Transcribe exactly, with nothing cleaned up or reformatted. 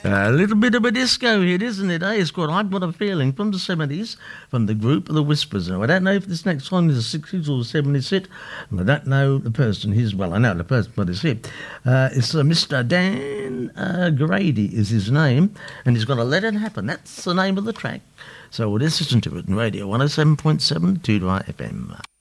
A little bit of a disco hit, isn't it? Eh? It's called I've Got a Feeling from the seventies, from the group The Whispers. Now, I don't know if this next song is a sixties or a seventies hit, and I don't know the person who's, well, I know the person, but it's hit. Uh, it's uh, Mister Dan uh, Grady is his name, and he's going to Let It Happen. That's the name of the track. So we'll just listen to it on Radio one oh seven point seven Two Dry F M.